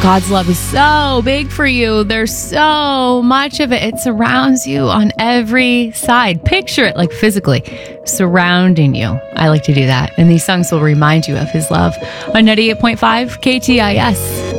God's love is so big for you. There's so much of it. It surrounds you on every side. Picture it like physically surrounding you. I like to do that. And these songs will remind you of his love on 98.5 KTIS.